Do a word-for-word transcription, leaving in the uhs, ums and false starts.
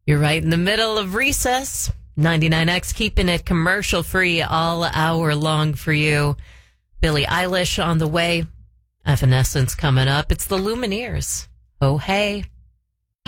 You're right in the middle of recess. ninety-nine X keeping it commercial free all hour long for you. Billie Eilish on the way. Evanescence coming up. It's the Lumineers. Oh, hey.